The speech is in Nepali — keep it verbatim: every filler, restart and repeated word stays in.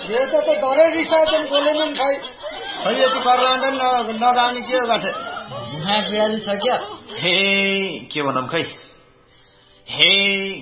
यो त डरै रिसाएछन् बोलेनन् खै खै यति कर्लाण्डन नगाउने के गर्थे मुहा बिहारी छ क्या हे के भनौँ खै हे